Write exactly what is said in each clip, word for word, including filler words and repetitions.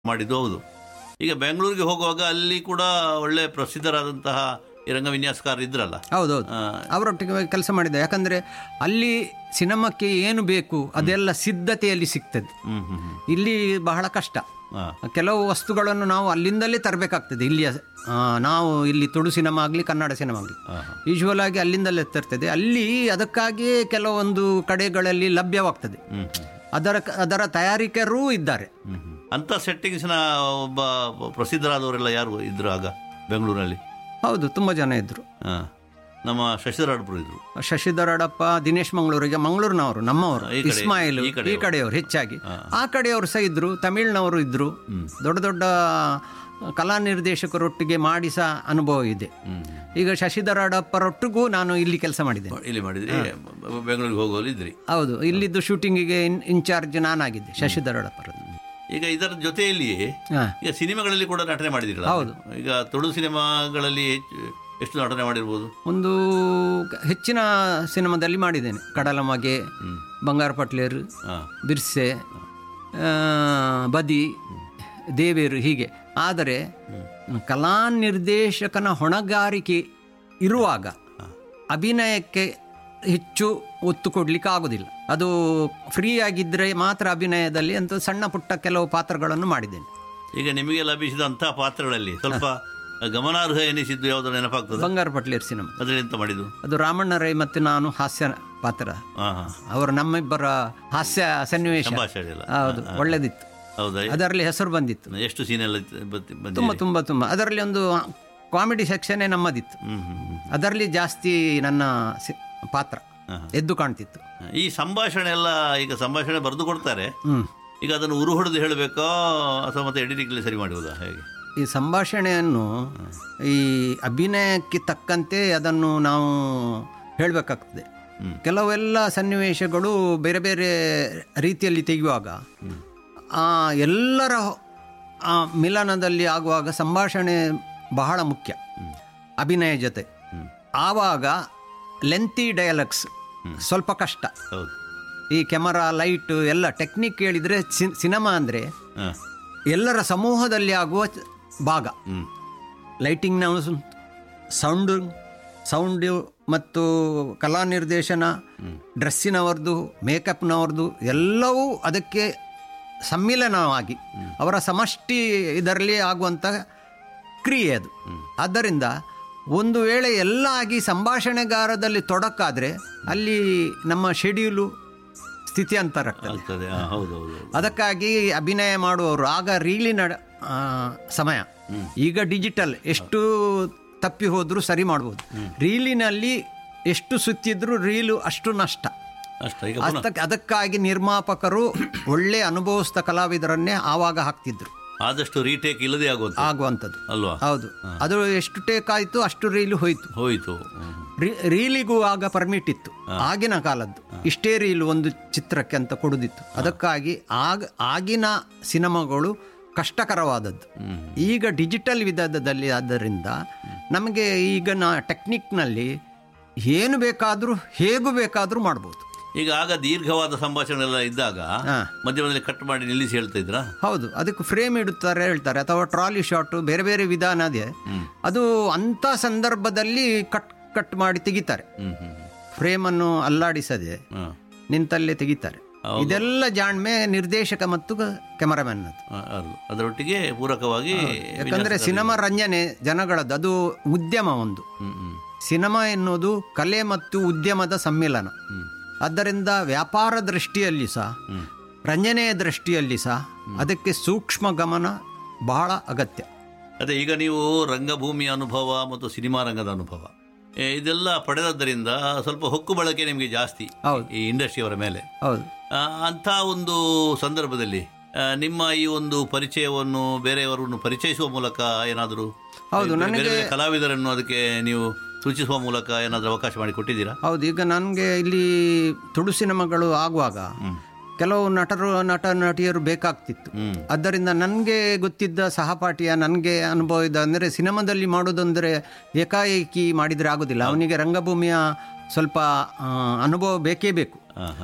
ಮಾಡಿದ್ದು ಹೌದು. ಈಗ ಬೆಂಗಳೂರಿಗೆ ಹೋಗುವಾಗ ಅಲ್ಲಿ ಕೂಡ ಒಳ್ಳೆ ಪ್ರಸಿದ್ಧರಾದಂತಹ ಈ ರಂಗ ವಿನ್ಯಾಸಕಾರ ಇದ್ರಲ್ಲ. ಹೌದೌದು, ಅವರೊಟ್ಟಿಗೆ ಕೆಲಸ ಮಾಡಿದ್ದೆ. ಯಾಕಂದರೆ ಅಲ್ಲಿ ಸಿನಿಮಾಕ್ಕೆ ಏನು ಬೇಕು ಅದೆಲ್ಲ ಸಿದ್ಧತೆಯಲ್ಲಿ ಸಿಗ್ತದೆ. ಇಲ್ಲಿ ಬಹಳ ಕಷ್ಟ. ಕೆಲವು ವಸ್ತುಗಳನ್ನು ನಾವು ಅಲ್ಲಿಂದಲೇ ತರಬೇಕಾಗ್ತದೆ. ಇಲ್ಲಿಯ ನಾವು ಇಲ್ಲಿ ತುಳು ಸಿನಿಮಾ ಆಗಲಿ ಕನ್ನಡ ಸಿನಿಮಾ ಆಗಲಿ ಯೂಶ್ವಲ್ ಆಗಿ ಅಲ್ಲಿಂದಲೇ ತರ್ತದೆ. ಅಲ್ಲಿ ಅದಕ್ಕಾಗಿಯೇ ಕೆಲವೊಂದು ಕಡೆಗಳಲ್ಲಿ ಲಭ್ಯವಾಗ್ತದೆ. ಅದರ ಅದರ ತಯಾರಿಕರೂ ಇದ್ದಾರೆ. ಅಂಥ ಸೆಟ್ಟಿಂಗ್ಸ್ನ ಒಬ್ಬ ಪ್ರಸಿದ್ಧರಾದವರೆಲ್ಲ ಯಾರು ಇದ್ರು ಆಗ ಬೆಂಗಳೂರಲ್ಲಿ? ಹೌದು, ತುಂಬ ಜನ ಇದ್ದರು. ಹಾಂ, ನಮ್ಮ ಶಶಿಧರ್ ಅಡಪರು ಇದ್ರು. ಶಶಿಧರ್ ಅಡಪ್ಪ, ದಿನೇಶ್ ಮಂಗಳೂರಿಗೆ, ಮಂಗಳೂರಿನವರು ನಮ್ಮವರು, ಇಸ್ಮಾಯಿಲ್ ಈ ಕಡೆಯವರು ಹೆಚ್ಚಾಗಿ. ಆ ಕಡೆಯವರು ಸಹ ಇದ್ದರು, ತಮಿಳ್ನವರು ಇದ್ದರು. ದೊಡ್ಡ ದೊಡ್ಡ ಕಲಾ ನಿರ್ದೇಶಕರೊಟ್ಟಿಗೆ ಮಾಡಿ ಸಹ ಅನುಭವ ಇದೆ. ಈಗ ಶಶಿಧರ್ ಅಡಪ್ಪರೊಟ್ಟಿಗೂ ನಾನು ಇಲ್ಲಿ ಕೆಲಸ ಮಾಡಿದ್ದೆ. ಇಲ್ಲಿ ಮಾಡಿದ್ರಿ, ಬೆಂಗಳೂರಿಗೆ ಹೋಗೋರು ಇದ್ರಿ? ಹೌದು, ಇಲ್ಲಿದ್ದು ಶೂಟಿಂಗಿಗೆ ಇನ್ಚಾರ್ಜ್ ನಾನಾಗಿದ್ದೆ, ಶಶಿಧರ್ ಅಡಪ್ಪರದ್ದು. ಈಗ ಇದರ ಜೊತೆಯಲ್ಲಿಯೇ ಈಗ ಸಿನಿಮಾಗಳಲ್ಲಿ ಕೂಡ ನಟನೆ ಮಾಡಿದಿರಲ್ಲ? ಹೌದು. ಈಗ ತುಳು ಸಿನಿಮಾಗಳಲ್ಲಿ ಎಷ್ಟು ನಟನೆ ಮಾಡಿರ್ಬೋದು? ಒಂದು ಹೆಚ್ಚಿನ ಸಿನಿಮಾದಲ್ಲಿ ಮಾಡಿದ್ದೇನೆ. ಕಡಲಮಗೆ, ಬಂಗಾರ ಪಟ್ಲೇರು, ಬಿರ್ಸೆ, ಬದಿ, ದೇವೇರು, ಹೀಗೆ. ಆದರೆ ಕಲಾ ನಿರ್ದೇಶಕನ ಹೊಣೆಗಾರಿಕೆ ಇರುವಾಗ ಅಭಿನಯಕ್ಕೆ ಹೆಚ್ಚು ಒತ್ತು ಕೊಡಲಿಕ್ಕೆ ಆಗೋದಿಲ್ಲ. ಅದು ಫ್ರೀ ಆಗಿದ್ದರೆ ಮಾತ್ರ ಅಭಿನಯದಲ್ಲಿ ಅಂತ ಸಣ್ಣ ಪುಟ್ಟ ಕೆಲವು ಪಾತ್ರಗಳನ್ನು ಮಾಡಿದ್ದೇನೆ. ಈಗ ನಿಮಗೆ ಲಭಿಸಿದಂಥ ಪಾತ್ರಗಳಲ್ಲಿ ಸ್ವಲ್ಪ ಗಮನಾರ್ಹ ಎನಿಸಿದ್ದು ಯಾವುದೋ ನೆನಪಾಗ್ತದೆ? ಬಂಗಾರ ಪಟ್ಲೇರ್ ಸಿನಿಮಾ. ಅದರಲ್ಲಿ ಎಂತ ಮಾಡಿದ್ದು? ಅದು ರಾಮಣ್ಣ ರೈ ಮತ್ತು ನಾನು ಹಾಸ್ಯ ಪಾತ್ರ. ಅವರು ನಮ್ಮಿಬ್ಬರ ಹಾಸ್ಯ ಸನ್ನಿವೇಶ. ಹೌದು, ಒಳ್ಳೆದಿತ್ತು. ಹೌದಾ? ಅದರಲ್ಲಿ ಹೆಸರು ಬಂದಿತ್ತು. ಎಷ್ಟು ಸೀನ್ ಎಲ್ಲ? ತುಂಬ ತುಂಬ ತುಂಬ. ಅದರಲ್ಲಿ ಒಂದು ಕಾಮಿಡಿ ಸೆಕ್ಷನ್ನೇ ನಮ್ಮದಿತ್ತು. ಅದರಲ್ಲಿ ಜಾಸ್ತಿ ನನ್ನ ಪಾತ್ರ ಎದ್ದು ಕಾಣ್ತಿತ್ತು. ಈ ಸಂಭಾಷಣೆ ಎಲ್ಲ, ಈಗ ಸಂಭಾಷಣೆ ಬರೆದು ಕೊಡ್ತಾರೆ, ಈಗ ಅದನ್ನು ಉರು ಹೊಡೆದು ಹೇಳಬೇಕೋ ಅಥವಾ ಮತ್ತೆ ಎಡಿಟಿಂಗ್ಲಿ ಸರಿ ಮಾಡುವುದಾ, ಹೇಗೆ? ಈ ಸಂಭಾಷಣೆಯನ್ನು ಈ ಅಭಿನಯಕ್ಕೆ ತಕ್ಕಂತೆ ಅದನ್ನು ನಾವು ಹೇಳಬೇಕಾಗ್ತದೆ. ಕೆಲವೆಲ್ಲ ಸನ್ನಿವೇಶಗಳು ಬೇರೆ ಬೇರೆ ರೀತಿಯಲ್ಲಿ ತೆಗೆಯುವಾಗ ಆ ಎಲ್ಲರ ಆ ಮಿಲನದಲ್ಲಿ ಆಗುವಾಗ ಸಂಭಾಷಣೆ ಬಹಳ ಮುಖ್ಯ ಅಭಿನಯ ಜೊತೆ. ಆವಾಗ ಲೆಂತಿ ಡಯಲಾಗ್ಸ್ ಸ್ವಲ್ಪ ಕಷ್ಟ. ಈ ಕ್ಯಾಮರಾ, ಲೈಟ್ ಎಲ್ಲ ಟೆಕ್ನಿಕ್ ಹೇಳಿದರೆ ಸಿನಿಮಾ ಅಂದರೆ ಎಲ್ಲರ ಸಮೂಹದಲ್ಲಿ ಆಗುವ ಭಾಗ. ಲೈಟಿಂಗ್ನ ಸೌಂಡು ಸೌಂಡು ಮತ್ತು ಕಲಾ ನಿರ್ದೇಶನ, ಡ್ರೆಸ್ಸಿನವ್ರದ್ದು, ಮೇಕಪ್ನವ್ರದ್ದು ಎಲ್ಲವೂ ಅದಕ್ಕೆ ಸಮ್ಮಿಲನವಾಗಿ ಅವರ ಸಮಷ್ಟಿ ಇದರಲ್ಲಿ ಆಗುವಂಥ ಕ್ರಿಯೆ ಅದು. ಆದ್ದರಿಂದ ಒಂದು ವೇಳೆ ಎಲ್ಲ ಆಗಿ ಸಂಭಾಷಣೆಗಾರದಲ್ಲಿ ತೊಡಕಾದರೆ ಅಲ್ಲಿ ನಮ್ಮ ಶೆಡ್ಯೂಲು ಸ್ಥಿತ್ಯಂತರ ಆಗ್ತದೆ. ಅದಕ್ಕಾಗಿ ಅಭಿನಯ ಮಾಡುವವರು ಆಗ ರೀಲಿನ ಸಮಯ. ಈಗ ಡಿಜಿಟಲ್ ಎಷ್ಟು ತಪ್ಪಿ ಹೋದರೂ ಸರಿ ಮಾಡ್ಬೋದು. ರೀಲಿನಲ್ಲಿ ಎಷ್ಟು ಸುತ್ತಿದ್ರೂ ರೀಲು ಅಷ್ಟು ನಷ್ಟ. ಅದಕ್ಕಾಗಿ ನಿರ್ಮಾಪಕರು ಒಳ್ಳೆ ಅನುಭವಿಸಿದ ಕಲಾವಿದರನ್ನೇ ಆವಾಗ ಹಾಕ್ತಿದ್ರು. ಆದಷ್ಟು ರೀಟೇಕ್ ಇಲ್ಲದೆ ಆಗುವಂಥದ್ದು ಅಲ್ವಾ? ಹೌದು. ಅದು ಎಷ್ಟು ಟೇಕ್ ಆಯಿತು ಅಷ್ಟು ರೀಲು ಹೋಯ್ತು ಹೋಯ್ತು ರೀಲಿಗೂ ಆಗ ಪರ್ಮಿಟ್ ಇತ್ತು ಆಗಿನ ಕಾಲದ್ದು. ಇಷ್ಟೇ ರೀಲು ಒಂದು ಚಿತ್ರಕ್ಕೆ ಅಂತ ಕೊಡುದಿತ್ತು. ಅದಕ್ಕಾಗಿ ಆಗ ಆಗಿನ ಸಿನಿಮಾಗಳು ಕಷ್ಟಕರವಾದದ್ದು. ಈಗ ಡಿಜಿಟಲ್ ವಿಧಾನದಲ್ಲಿ ಆದ್ದರಿಂದ ನಮಗೆ ಈಗಿನ ಟೆಕ್ನಿಕ್ನಲ್ಲಿ ಏನು ಬೇಕಾದರೂ ಹೇಗೂ ಬೇಕಾದರೂ ಮಾಡ್ಬೋದು. ಈಗ ಆಗ ದೀರ್ಘವಾದ ಸಂಭಾಷಣೆ ಎಲ್ಲ ಇದ್ದಾಗ ಮಧ್ಯಮದಲ್ಲಿ ಕಟ್ ಮಾಡಿ ನಿಲ್ಲಿಸಿ ಹೇಳ್ತಾ ಇದ್ರ? ಹೌದು, ಅದಕ್ಕೆ ಫ್ರೇಮ್ ಇಡುತ್ತಾರೆ ಹೇಳ್ತಾರೆ, ಅಥವಾ ಟ್ರಾಲಿ ಶಾಟ್, ಬೇರೆ ಬೇರೆ ವಿಧಾನ ಇದೆ. ಅದು ಅಂಥ ಸಂದರ್ಭದಲ್ಲಿ ಕಟ್ ಕಟ್ ಮಾಡಿ ತೆಗಿತಾರೆ. ಫ್ರೇಮನ್ನು ಅಲ್ಲಾಡಿಸದೆ ನಿಂತಲ್ಲೇ ತೆಗಿತಾರೆ. ಇದೆಲ್ಲ ಜಾಣ್ಮೆ ನಿರ್ದೇಶಕ ಮತ್ತು ಕ್ಯಾಮರಾಮನ್ ಅದರೊಟ್ಟಿಗೆ ಪೂರಕವಾಗಿ. ಯಾಕಂದರೆ ಸಿನಿಮಾ ರಂಜನೆ ಜನಗಳದ್ದು, ಅದು ಉದ್ಯಮ. ಒಂದು ಸಿನಿಮಾ ಎನ್ನುವುದು ಕಲೆ ಮತ್ತು ಉದ್ಯಮದ ಸಮ್ಮಿಲನ. ಆದ್ದರಿಂದ ವ್ಯಾಪಾರ ದೃಷ್ಟಿಯಲ್ಲಿ ಸಹ, ರಂಜನೆಯ ದೃಷ್ಟಿಯಲ್ಲಿ ಸಹ ಅದಕ್ಕೆ ಸೂಕ್ಷ್ಮ ಗಮನ ಬಹಳ ಅಗತ್ಯ. ಅದೇ, ಈಗ ನೀವು ರಂಗಭೂಮಿಯ ಅನುಭವ ಮತ್ತು ಸಿನಿಮಾ ರಂಗದ ಅನುಭವ ಇದೆಲ್ಲ ಪಡೆದದ್ದರಿಂದ ಸ್ವಲ್ಪ ಹೊಕ್ಕು ಬಳಕೆ ನಿಮಗೆ ಜಾಸ್ತಿ ಈ ಇಂಡಸ್ಟ್ರಿಯವರ ಮೇಲೆ. ಹೌದು. ಅಂಥ ಒಂದು ಸಂದರ್ಭದಲ್ಲಿ ನಿಮ್ಮ ಈ ಒಂದು ಪರಿಚಯವನ್ನು ಬೇರೆಯವರನ್ನು ಪರಿಚಯಿಸುವ ಮೂಲಕ ಏನಾದರೂ ಹೌದು ನನಗೆ ಕಲಾವಿದರನ್ನು ಅದಕ್ಕೆ ನೀವು ಸೂಚಿಸುವ ಮೂಲಕ ಏನಾದರೂ ಅವಕಾಶ ಮಾಡಿ ಕೊಟ್ಟಿದ್ದೀರಾ? ಹೌದು. ಈಗ ನನಗೆ ಇಲ್ಲಿ ತುಳು ಸಿನಿಮಾಗಳು ಆಗುವಾಗ ಕೆಲವು ನಟರು ನಟ ನಟಿಯರು ಬೇಕಾಗ್ತಿತ್ತು. ಆದ್ದರಿಂದ ನನಗೆ ಗೊತ್ತಿದ್ದ ಸಹಪಾಠಿಯ ನನಗೆ ಅನುಭವ ಇದೆ. ಅಂದರೆ ಸಿನಿಮಾದಲ್ಲಿ ಮಾಡೋದಂದರೆ ಏಕಾಏಕಿ ಮಾಡಿದರೆ ಆಗೋದಿಲ್ಲ. ಅವನಿಗೆ ರಂಗಭೂಮಿಯ ಸ್ವಲ್ಪ ಅನುಭವ ಬೇಕೇ ಬೇಕು.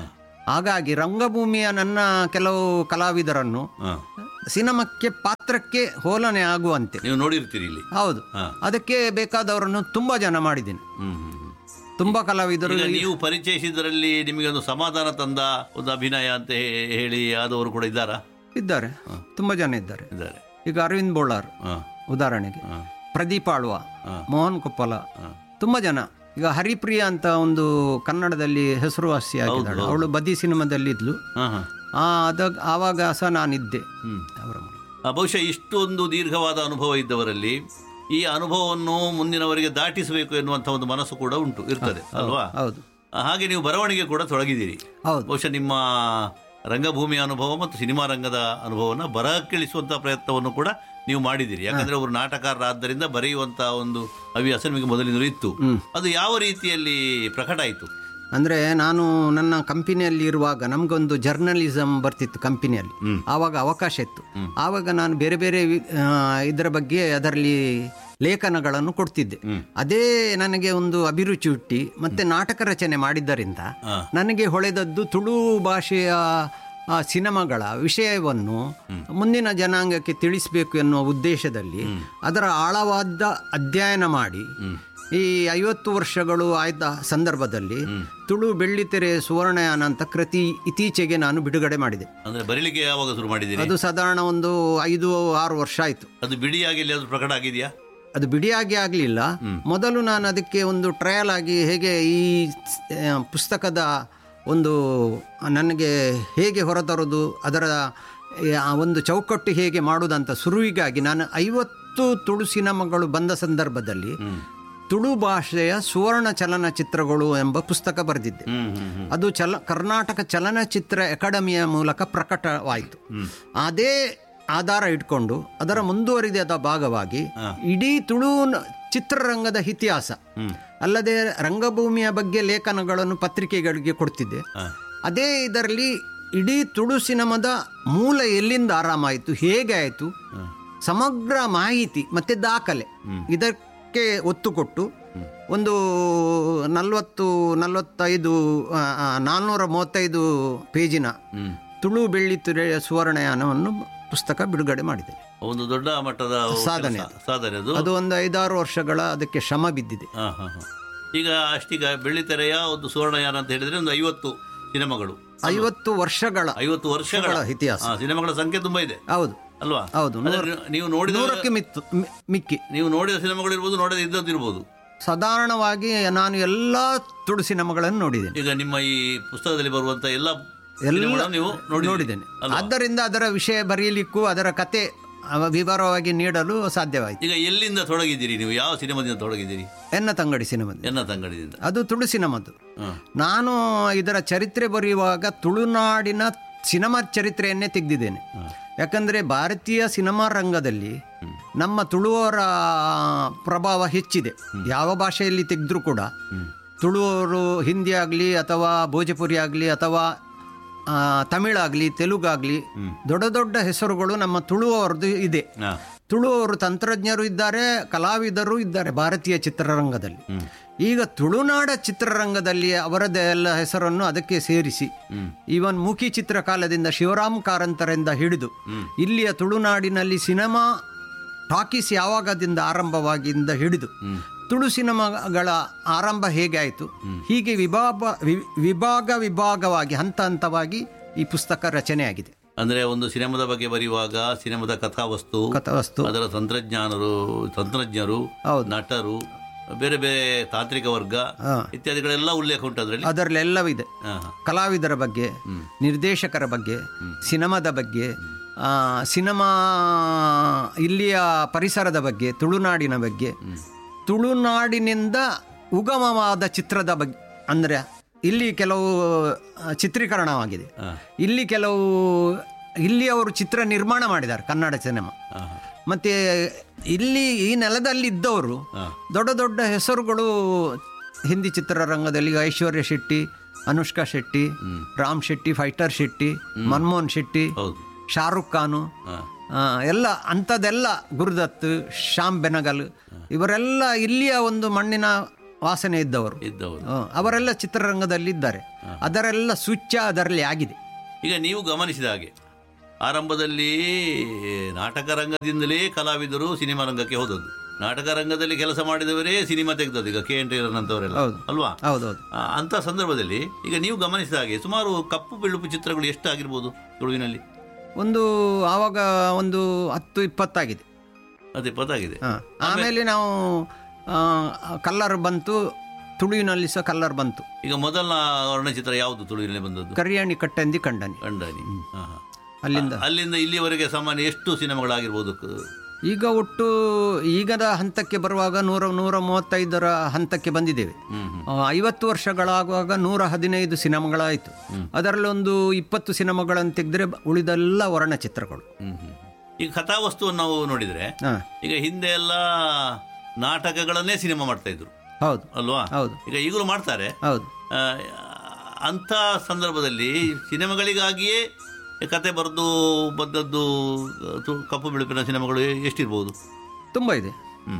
ಹಾಗಾಗಿ ರಂಗಭೂಮಿಯ ನನ್ನ ಕೆಲವು ಕಲಾವಿದರನ್ನು ಸಿನಿಮಾಕ್ಕೆ ಪಾತ್ರಕ್ಕೆ ಹೋಲನೆ ಆಗುವಂತೆ ನೀವು ನೋಡಿರ್ತೀರಿ ಇಲ್ಲಿ. ಹೌದು, ಅದಕ್ಕೆ ಬೇಕಾದವರನ್ನು ತುಂಬಾ ಜನ ಮಾಡಿದ್ದೀನಿ. ತುಂಬಾ ಕಲಾವಿದರು. ನೀವು ಪರಿಚಯಿಸಿದ್ರಲ್ಲಿ ನಿಮಗೆ ಒಂದು ಸಮಾಧಾನ ತಂದ ಒಂದು ಅಭಿನಯ ಅಂತ ಹೇಳಿ ಆದವರು ಕೂಡ ಇದ್ದಾರಾ? ಇದ್ದಾರೆ, ತುಂಬಾ ಜನ ಇದ್ದಾರೆ. ಇದ್ದಾರೆ. ಈಗ ಅರವಿಂದ್ ಬೋಳಾರ್ ಉದಾಹರಣೆಗೆ, ಪ್ರದೀಪ್ ಆಳ್ವ, ಮೋಹನ್ ಕೊಪ್ಪಲ, ತುಂಬಾ ಜನ. ಈಗ ಹರಿಪ್ರಿಯಾ ಅಂತ ಒಂದು ಕನ್ನಡದಲ್ಲಿ ಹೆಸರುವಾಸಿ ಆಗಿದ್ದಾಳೆ, ಅವಳು ಬದಿ ಸಿನಿಮಾದಲ್ಲಿ ಇದ್ಲು. ಅದ ಆವಾಗ ಸಹ ನಾನಿದ್ದೆ ಅವರ. ಬಹುಶಃ ಇಷ್ಟೊಂದು ದೀರ್ಘವಾದ ಅನುಭವ ಇದ್ದವರಲ್ಲಿ ಈ ಅನುಭವವನ್ನು ಮುಂದಿನವರಿಗೆ ದಾಟಿಸಬೇಕು ಎನ್ನುವಂಥ ಒಂದು ಮನಸ್ಸು ಕೂಡ ಉಂಟು, ಇರ್ತದೆ ಅಲ್ವಾ? ಹೌದು. ಹಾಗೆ ನೀವು ಬರವಣಿಗೆ ಕೂಡ ತೊಡಗಿದ್ದೀರಿ. ಹೌದು. ಬಹುಶಃ ನಿಮ್ಮ ರಂಗಭೂಮಿಯ ಅನುಭವ ಮತ್ತು ಸಿನಿಮಾ ರಂಗದ ಅನುಭವವನ್ನು ಬರಹಕ್ಕಿಳಿಸುವಂಥ ಪ್ರಯತ್ನವನ್ನು ಕೂಡ ನೀವು ಮಾಡಿದ್ದೀರಿ. ಯಾಕಂದ್ರೆ ಅವರು ನಾಟಕರಾದ್ದರಿಂದ ಬರೆಯುವಂಥ ಒಂದು ಹವ್ಯಾಸ ನಿಮಗೆ ಮೊದಲಿಂದಲೂ ಇತ್ತು. ಅದು ಯಾವ ರೀತಿಯಲ್ಲಿ ಪ್ರಕಟ ಆಯಿತು? ಅಂದರೆ ನಾನು ನನ್ನ ಕಂಪನಿಯಲ್ಲಿ ಇರುವಾಗ ನಮಗೊಂದು ಜರ್ನಲಿಸಮ್ ಬರ್ತಿತ್ತು ಕಂಪನಿಯಲ್ಲಿ. ಆವಾಗ ಅವಕಾಶ ಇತ್ತು. ಆವಾಗ ನಾನು ಬೇರೆ ಬೇರೆ ಇದರ ಬಗ್ಗೆ ಅದರಲ್ಲಿ ಲೇಖನಗಳನ್ನು ಕೊಡ್ತಿದ್ದೆ. ಅದೇ ನನಗೆ ಒಂದು ಅಭಿರುಚಿ ಹುಟ್ಟಿ ಮತ್ತೆ ನಾಟಕ ರಚನೆ ಮಾಡಿದ್ದರಿಂದ ನನಗೆ ಹೊಳೆದದ್ದು ತುಳು ಭಾಷೆಯ ಸಿನಿಮಾಗಳ ವಿಷಯವನ್ನು ಮುಂದಿನ ಜನಾಂಗಕ್ಕೆ ತಿಳಿಸಬೇಕು ಎನ್ನುವ ಉದ್ದೇಶದಲ್ಲಿ ಅದರ ಆಳವಾದ ಅಧ್ಯಯನ ಮಾಡಿ ಈ ಐವತ್ತು ವರ್ಷಗಳು ಆಯ್ದ ಸಂದರ್ಭದಲ್ಲಿ ತುಳು ಬೆಳ್ಳಿತೆರೆ ಸುವರ್ಣಯಾನ ಅಂತ ಕೃತಿ ಇತ್ತೀಚೆಗೆ ನಾನು ಬಿಡುಗಡೆ ಮಾಡಿದೆ. ಅಂದ್ರೆ ಬರೀಲಿಕ್ಕೆ ಯಾವಾಗ ಶುರು ಮಾಡಿದ್ದೀರಿ? ಅದು ಸಾಧಾರಣ ಒಂದು ಐದು ಆರು ವರ್ಷ ಆಯಿತು. ಅದು ಬಿಡಿಯಾಗಿ ಎಲ್ಲಿಯಾದ್ರೂ ಪ್ರಕಟ ಆಗಿದೆಯಾ? ಅದು ಬಿಡಿಯಾಗಿ ಆಗಲಿಲ್ಲ. ಮೊದಲು ನಾನು ಅದಕ್ಕೆ ಒಂದು ಟ್ರಯಲ್ ಆಗಿ ಹೇಗೆ ಈ ಪುಸ್ತಕದ ಒಂದು ನನಗೆ ಹೇಗೆ ಹೊರತರೋದು, ಅದರ ಒಂದು ಚೌಕಟ್ಟು ಹೇಗೆ ಮಾಡುವುದಂತ ಶುರುವಿಗಾಗಿ ನಾನು ಐವತ್ತು ತುಳು ಸಿನಿಮಾಗಳು ಬಂದ ಸಂದರ್ಭದಲ್ಲಿ ತುಳು ಭಾಷೆಯ ಸುವರ್ಣ ಚಲನಚಿತ್ರಗಳು ಎಂಬ ಪುಸ್ತಕ ಬರೆದಿದ್ದೆ. ಅದು ಚಲ ಕರ್ನಾಟಕ ಚಲನಚಿತ್ರ ಅಕಾಡೆಮಿಯ ಮೂಲಕ ಪ್ರಕಟವಾಯಿತು. ಅದೇ ಆಧಾರ ಇಟ್ಕೊಂಡು ಅದರ ಮುಂದುವರಿದ ಭಾಗವಾಗಿ ಇಡೀ ತುಳು ಚಿತ್ರರಂಗದ ಇತಿಹಾಸ ಅಲ್ಲದೆ ರಂಗಭೂಮಿಯ ಬಗ್ಗೆ ಲೇಖನಗಳನ್ನು ಪತ್ರಿಕೆಗಳಿಗೆ ಕೊಡ್ತಿದ್ದೆ. ಅದೇ ಇದರಲ್ಲಿ ಇಡೀ ತುಳು ಸಿನಿಮಾದ ಮೂಲ ಎಲ್ಲಿಂದ ಆರಾಮಾಯಿತು, ಹೇಗೆ ಆಯಿತು, ಸಮಗ್ರ ಮಾಹಿತಿ ಮತ್ತೆ ದಾಖಲೆ ಇದಕ್ಕೆ ಒತ್ತು ಕೊಟ್ಟು ಒಂದು ನಲವತ್ತು ನಲವತ್ತೈದು ನಾಲ್ನೂರ ಮೂವತ್ತೈದು ಪೇಜಿನ ತುಳು ಬೆಳ್ಳಿತೆರೆಯ ಸುವರ್ಣಯಾನವನ್ನು ಪುಸ್ತಕ ಬಿಡುಗಡೆ ಮಾಡಿದೆ. ಒಂದು ದೊಡ್ಡ ಮಟ್ಟದ ಸಾಧನೆ ಸಾಧನೆ ಅದು ಒಂದು ಐದಾರು ವರ್ಷಗಳ ಅದಕ್ಕೆ ಶ್ರಮ ಬಿದ್ದಿದೆ. ಈಗ ಅಷ್ಟೀಗ ಬೆಳ್ಳಿತೆರೆಯ ಒಂದು ಸುವರ್ಣಯಾನ ಅಂತ ಹೇಳಿದ್ರೆ ಒಂದು ಐವತ್ತು ಸಿನಿಮಾಗಳು, ಐವತ್ತು ವರ್ಷಗಳ ಐವತ್ತು ವರ್ಷಗಳ ಇತಿಹಾಸ, ಸಿನಿಮಾಗಳ ಸಂಖ್ಯೆ ತುಂಬಾ ಇದೆ ಹೌದು ಅಲ್ವಾ? ಹೌದು. ನೀವು ನೋಡಿದ ನೂರಕ್ಕೆ ಮಿತ್ತು ಮಿಕ್ಕಿ ನೀವು ನೋಡಿದ ಸಿನಿಮಾಗಳು ಇರ್ಬೋದು, ನೋಡದೆ ಇದ್ದದ್ದಿರ್ಬೋದು. ಸಾಧಾರಣವಾಗಿ ನಾನು ಎಲ್ಲ ತುಳು ಸಿನಿಮಾಗಳನ್ನು ನೋಡಿದ್ದೇನೆ. ಈಗ ನಿಮ್ಮ ಈ ಪುಸ್ತಕದಲ್ಲಿ ಬರುವಂತ ಎಲ್ಲ ಎಲ್ಲ ನೀವು ನೋಡಿದ್ದೇನೆ. ಆದ್ದರಿಂದ ಅದರ ವಿಷಯ ಬರೆಯಲಿಕ್ಕೂ ಅದರ ಕತೆ ವಿವರವಾಗಿ ನೀಡಲು ಸಾಧ್ಯವಾಯಿತು. ಈಗ ಎಲ್ಲಿಂದ ತೊಡಗಿದ್ದೀರಿ ನೀವು? ಯಾವ ಸಿನಿಮಾದಿಂದ ತೊಡಗಿದ್ದೀರಿ? ಎನ್ನ ತಂಗಡಿ ಸಿನಿಮಾದಿಂದ. ಎನ್ನ ತಂಗಡಿದಿಂದ. ಅದು ತುಳು ಸಿನಿಮಾದ್ದು. ನಾನು ಇದರ ಚರಿತ್ರೆ ಬರೆಯುವಾಗ ತುಳುನಾಡಿನ ಸಿನಿಮಾ ಚರಿತ್ರೆಯನ್ನೇ ತೆಗೆದಿದ್ದೇನೆ. ಯಾಕಂದರೆ ಭಾರತೀಯ ಸಿನಿಮಾ ರಂಗದಲ್ಲಿ ನಮ್ಮ ತುಳುವರ ಪ್ರಭಾವ ಹೆಚ್ಚಿದೆ. ಯಾವ ಭಾಷೆಯಲ್ಲಿ ತೆಗೆದ್ರೂ ಕೂಡ ತುಳುವರು ಹಿಂದಿ ಆಗಲಿ ಅಥವಾ ಭೋಜಪುರಿ ಆಗಲಿ ಅಥವಾ ತಮಿಳಾಗಲಿ ತೆಲುಗಾಗಲಿ ದೊಡ್ಡ ದೊಡ್ಡ ಹೆಸರುಗಳು ನಮ್ಮ ತುಳುವರದ್ದು ಇದೆ. ತುಳುವರು ತಂತ್ರಜ್ಞರು ಇದ್ದಾರೆ, ಕಲಾವಿದರು ಇದ್ದಾರೆ ಭಾರತೀಯ ಚಿತ್ರರಂಗದಲ್ಲಿ. ಈಗ ತುಳುನಾಡ ಚಿತ್ರರಂಗದಲ್ಲಿ ಅವರದ್ದೆಲ್ಲ ಹೆಸರನ್ನು ಅದಕ್ಕೆ ಸೇರಿಸಿ ಈವನ್ ಮೂಕಿ ಚಿತ್ರಕಾಲದಿಂದ ಶಿವರಾಮ್ ಕಾರಂತರಿಂದ ಹಿಡಿದು ಇಲ್ಲಿಯ ತುಳುನಾಡಿನಲ್ಲಿ ಸಿನಿಮಾ ಟಾಕೀಸ್ ಯಾವಾಗದಿಂದ ಆರಂಭವಾಗಿಂದ ಹಿಡಿದು ತುಳು ಸಿನಿಮಾಗಳ ಆರಂಭ ಹೇಗೆ ಆಯಿತು, ಹೀಗೆ ವಿಭಾಗ ವಿಭಾಗ ವಿಭಾಗವಾಗಿ ಹಂತ ಹಂತವಾಗಿ ಈ ಪುಸ್ತಕ ರಚನೆಯಾಗಿದೆ. ಅಂದರೆ ಒಂದು ಸಿನಿಮಾದ ಬಗ್ಗೆ ಬರೆಯುವಾಗ ಸಿನಿಮಾದ ಕಥಾವಸ್ತು ಕಥಾವಸ್ತು ಅದರ ತಂತ್ರಜ್ಞಾನರು ತಂತ್ರಜ್ಞರು ನಟರು ಬೇರೆ ಬೇರೆ ತಾಂತ್ರಿಕ ವರ್ಗ ಇತ್ಯಾದಿಗಳೆಲ್ಲ ಉಲ್ಲೇಖ ಉಂಟು ಅದರಲ್ಲಿ. ಅದರಲ್ಲೆಲ್ಲವಿದೆ. ಕಲಾವಿದರ ಬಗ್ಗೆ, ನಿರ್ದೇಶಕರ ಬಗ್ಗೆ, ಸಿನಿಮಾದ ಬಗ್ಗೆ, ಸಿನಿಮಾ ಇಲ್ಲಿಯ ಪರಿಸರದ ಬಗ್ಗೆ, ತುಳುನಾಡಿನ ಬಗ್ಗೆ, ತುಳುನಾಡಿನಿಂದ ಉಗಮವಾದ ಚಿತ್ರದ ಬಗ್ಗೆ. ಅಂದರೆ ಇಲ್ಲಿ ಕೆಲವು ಚಿತ್ರೀಕರಣವಾಗಿದೆ, ಇಲ್ಲಿ ಕೆಲವು ಇಲ್ಲಿ ಅವರು ಚಿತ್ರ ನಿರ್ಮಾಣ ಮಾಡಿದ್ದಾರೆ ಕನ್ನಡ ಸಿನಿಮಾ. ಮತ್ತೆ ಇಲ್ಲಿ ಈ ನೆಲದಲ್ಲಿ ಇದ್ದವರು ದೊಡ್ಡ ದೊಡ್ಡ ಹೆಸರುಗಳು ಹಿಂದಿ ಚಿತ್ರರಂಗದಲ್ಲಿ. ಐಶ್ವರ್ಯ ಶೆಟ್ಟಿ, ಅನುಷ್ಕಾ ಶೆಟ್ಟಿ, ರಾಮ್ ಶೆಟ್ಟಿ, ಫೈಟರ್ ಶೆಟ್ಟಿ, ಮನ್ಮೋಹನ್ ಶೆಟ್ಟಿ, ಶಾರುಖ್ ಖಾನು ಎಲ್ಲ ಅಂಥದ್ದೆಲ್ಲ, ಗುರುದತ್, ಶ್ಯಾಮ್ ಬೆನಗಲ್, ಇವರೆಲ್ಲ ಇಲ್ಲಿಯ ಒಂದು ಮಣ್ಣಿನ ವಾಸನೆ ಇದ್ದವರು ಇದ್ದವರು ಹ, ಅವರೆಲ್ಲ ಚಿತ್ರರಂಗದಲ್ಲಿದ್ದಾರೆ. ಅದರೆಲ್ಲ ಸ್ವಿಚ್ ಅದರಲ್ಲಿ ಆಗಿದೆ. ಈಗ ನೀವು ಗಮನಿಸಿದ ಹಾಗೆ ಆರಂಭದಲ್ಲಿ ನಾಟಕ ರಂಗದಿಂದಲೇ ಕಲಾವಿದರು ಸಿನಿಮಾ ರಂಗಕ್ಕೆ ಹೋದದ್ದು, ನಾಟಕ ರಂಗದಲ್ಲಿ ಕೆಲಸ ಮಾಡಿದವರೇ ಸಿನಿಮಾ ತೆಗೆದದ್ದು, ಈಗ ಕೆ ಎನ್ ಟೇಲರ್ ಅಂತವರೆಲ್ಲ ಅಲ್ವಾ? ಹೌದೌದು. ಅಂತ ಸಂದರ್ಭದಲ್ಲಿ ಈಗ ನೀವು ಗಮನಿಸಿದ ಹಾಗೆ ಸುಮಾರು ಕಪ್ಪು ಬಿಳುಪು ಚಿತ್ರಗಳು ಎಷ್ಟು ಆಗಿರ್ಬೋದು ತುಳುವಿನಲ್ಲಿ? ಒಂದು ಆವಾಗ ಒಂದು ಹತ್ತು ಇಪ್ಪತ್ತಾಗಿದೆ. ಅದು ಇಪ್ಪತ್ತಾಗಿದೆ. ಹ. ಆಮೇಲೆ ನಾವು ಕಲ್ಲರ್ ಬಂತು, ತುಳುವಿನಲ್ಲಿ ಸಹ ಕಲ್ಲರ್ ಬಂತು. ಈಗ ಮೊದಲ ವರ್ಣಚಿತ್ರ ಯಾವುದು ತುಳುವಿನಲ್ಲಿ ಬಂದದ್ದು? ಕರಿಯಾಣಿ ಕಟ್ಟಂದಿ ಕಂಡನಿ ಕಂಡನಿ. ಹಾ ಹಾ. ಅಲ್ಲಿಂದ ಅಲ್ಲಿಂದ ಇಲ್ಲಿವರೆಗೆ ಸಾಮಾನ್ಯ ಎಷ್ಟು ಸಿನಿಮಾಗಳಾಗಿರ್ಬೋದು? ಈಗ ಒಟ್ಟು ಈಗದ ಹಂತಕ್ಕೆ ಬರುವಾಗ ನೂರ ನೂರ ಮೂವತ್ತೈದರ ಹಂತಕ್ಕೆ ಬಂದಿದ್ದೇವೆ. ಐವತ್ತು ವರ್ಷಗಳಾಗುವಾಗ ನೂರ ಹದಿನೈದು ಸಿನಿಮಾಗಳಾಯಿತು. ಅದರಲ್ಲಿ ಒಂದು ಇಪ್ಪತ್ತು ಸಿನಿಮಾಗಳನ್ನು ತೆಗೆದ್ರೆ ಉಳಿದೆಲ್ಲ ವರ್ಣಚಿತ್ರಗಳು. ಈಗ ಕಥಾವಸ್ತುವನ್ನು ನಾವು ನೋಡಿದರೆ ಈಗ ಹಿಂದೆ ಎಲ್ಲ ನಾಟಕಗಳನ್ನೇ ಸಿನಿಮಾ ಮಾಡ್ತಾ ಇದ್ರು. ಹೌದು ಅಲ್ವಾ? ಹೌದು. ಈಗ ಈಗಲೂ ಮಾಡ್ತಾರೆ. ಹೌದು. ಅಂಥ ಸಂದರ್ಭದಲ್ಲಿ ಸಿನಿಮಾಗಳಿಗಾಗಿಯೇ ಕತೆ ಬರೆದು ಬಂದದ್ದು ಕಪ್ಪು ಬಿಳುಪಿನ ಸಿನಿಮಾಗಳು ಎಷ್ಟಿರ್ಬೋದು? ತುಂಬ ಇದೆ.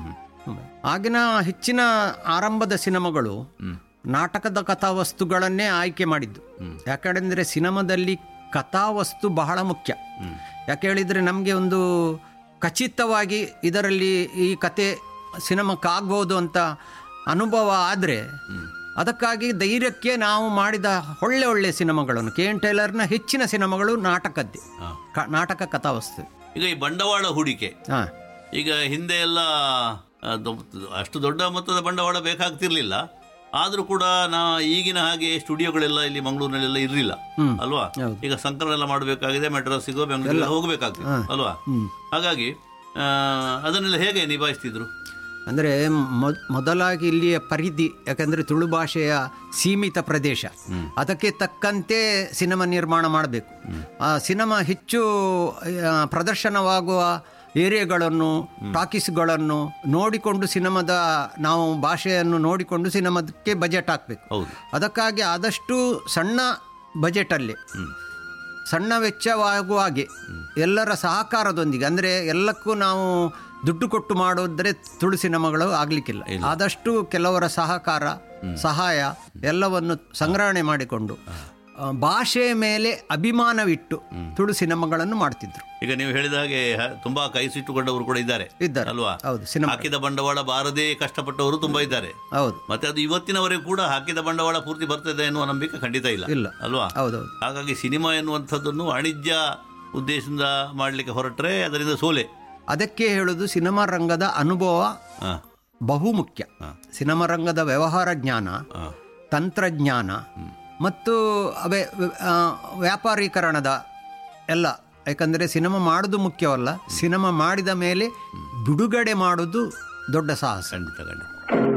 ಆಗಿನ ಹೆಚ್ಚಿನ ಆರಂಭದ ಸಿನಿಮಾಗಳು ನಾಟಕದ ಕಥಾವಸ್ತುಗಳನ್ನೇ ಆಯ್ಕೆ ಮಾಡಿದ್ದು. ಯಾಕಂದರೆ ಸಿನಿಮಾದಲ್ಲಿ ಕಥಾವಸ್ತು ಬಹಳ ಮುಖ್ಯ. ಯಾಕೆ ಹೇಳಿದರೆ ನಮಗೆ ಒಂದು ಖಚಿತವಾಗಿ ಇದರಲ್ಲಿ ಈ ಕತೆ ಸಿನಿಮಾಕ್ಕಾಗ್ಬೋದು ಅಂತ ಅನುಭವ ಆದರೆ ಅದಕ್ಕಾಗಿ ಧೈರ್ಯಕ್ಕೆ ನಾವು ಮಾಡಿದ ಒಳ್ಳೆ ಒಳ್ಳೆ ಸಿನಿಮಾಗಳನ್ನು, ಕೆ ಎನ್ ಟೇಲರ್ನ ಹೆಚ್ಚಿನ ಸಿನಿಮಾಗಳು ನಾಟಕದ್ದೇ, ನಾಟಕ ಕಥಾವಸ್ತು. ಈಗ ಈ ಬಂಡವಾಳ ಹೂಡಿಕೆ, ಹಾಂ, ಈಗ ಹಿಂದೆ ಎಲ್ಲ ಅಷ್ಟು ದೊಡ್ಡ ಮೊತ್ತದ ಬಂಡವಾಳ ಬೇಕಾಗ್ತಿರ್ಲಿಲ್ಲ. ಆದರೂ ಕೂಡ ನಾ ಈಗಿನ ಹಾಗೆ ಸ್ಟುಡಿಯೋಗಳೆಲ್ಲ ಇಲ್ಲಿ ಮಂಗಳೂರಿನಲ್ಲೆಲ್ಲ ಇರಲಿಲ್ಲ ಅಲ್ವಾ? ಈಗ ಸಂಕಲನ ಎಲ್ಲ ಮಾಡಬೇಕಾಗಿದೆ, ಮೆಡ್ರಾಸಿಗೋ ಬೆಂಗಳೂರಿಗೆಲ್ಲ ಹೋಗಬೇಕಾಗ್ತದೆ ಅಲ್ವಾ? ಹಾಗಾಗಿ ಅದನ್ನೆಲ್ಲ ಹೇಗೆ ನಿಭಾಯಿಸ್ತಿದ್ರು? ಅಂದರೆ ಮೊದಲಾಗಿ ಇಲ್ಲಿಯ ಪರಿಧಿ, ಯಾಕಂದರೆ ತುಳು ಭಾಷೆಯ ಸೀಮಿತ ಪ್ರದೇಶ, ಅದಕ್ಕೆ ತಕ್ಕಂತೆ ಸಿನಿಮಾ ನಿರ್ಮಾಣ ಮಾಡಬೇಕು. ಆ ಸಿನಿಮಾ ಹೆಚ್ಚು ಪ್ರದರ್ಶನವಾಗುವ ಏರಿಯಾಗಳನ್ನು, ಟಾಕೀಸ್ಗಳನ್ನು ನೋಡಿಕೊಂಡು ಸಿನಿಮಾದ ನಾವು ಭಾಷೆಯನ್ನು ನೋಡಿಕೊಂಡು ಸಿನಿಮಾದಕ್ಕೆ ಬಜೆಟ್ ಹಾಕಬೇಕು. ಅದಕ್ಕಾಗಿ ಆದಷ್ಟು ಸಣ್ಣ ಬಜೆಟಲ್ಲಿ ಸಣ್ಣ ವೆಚ್ಚವಾಗುವ ಹಾಗೆ ಎಲ್ಲರ ಸಹಕಾರದೊಂದಿಗೆ, ಅಂದರೆ ಎಲ್ಲಕ್ಕೂ ನಾವು ದುಡ್ಡು ಕೊಟ್ಟು ಮಾಡೋದ್ರೆ ತುಳು ಸಿನಿಮಾಗಳು ಆಗಲಿಕ್ಕಿಲ್ಲ. ಆದಷ್ಟು ಕೆಲವರ ಸಹಕಾರ, ಸಹಾಯ ಎಲ್ಲವನ್ನು ಸಂಗ್ರಹಣೆ ಮಾಡಿಕೊಂಡು ಭಾಷೆಯ ಮೇಲೆ ಅಭಿಮಾನವಿಟ್ಟು ತುಳು ಸಿನಿಮಾಗಳನ್ನು ಮಾಡ್ತಿದ್ರು. ಈಗ ನೀವು ಹೇಳಿದ ಹಾಗೆ ತುಂಬಾ ಕೈ ಸಿಟ್ಟುಕೊಂಡವರು ಕೂಡ ಇದ್ದಾರೆ ಇದ್ದಾರೆ ಅಲ್ವಾ? ಹೌದು. ಹಾಕಿದ ಬಂಡವಾಳ ಬಾರದೇ ಕಷ್ಟಪಟ್ಟವರು ತುಂಬಾ ಇದ್ದಾರೆ. ಹೌದು. ಮತ್ತೆ ಅದು ಇವತ್ತಿನವರೆಗೂ ಕೂಡ ಹಾಕಿದ ಬಂಡವಾಳ ಪೂರ್ತಿ ಬರ್ತದೆ ಎನ್ನುವ ನಂಬಿಕೆ ಖಂಡಿತ ಇಲ್ಲ ಇಲ್ಲ ಅಲ್ವಾ? ಹೌದೌದು. ಹಾಗಾಗಿ ಸಿನಿಮಾ ಎನ್ನುವಂಥದ್ದನ್ನು ವಾಣಿಜ್ಯ ಉದ್ದೇಶದಿಂದ ಮಾಡಲಿಕ್ಕೆ ಹೊರಟ್ರೆ ಅದರಿಂದ ಸೋಲೆ. ಅದಕ್ಕೆ ಹೇಳುದು ಸಿನಿಮಾ ರಂಗದ ಅನುಭವ ಬಹು ಮುಖ್ಯ. ಸಿನಿಮಾ ರಂಗದ ವ್ಯವಹಾರ ಜ್ಞಾನ, ತಂತ್ರಜ್ಞಾನ ಮತ್ತು ಅವೇ ವ್ಯಾಪಾರೀಕರಣದ ಎಲ್ಲ. ಯಾಕಂದರೆ ಸಿನಿಮಾ ಮಾಡೋದು ಮುಖ್ಯವಲ್ಲ, ಸಿನಿಮಾ ಮಾಡಿದ ಮೇಲೆ ಬಿಡುಗಡೆ ಮಾಡೋದು ದೊಡ್ಡ ಸಾಹಸ. ಖಂಡಿತ ಖಂಡಿತ.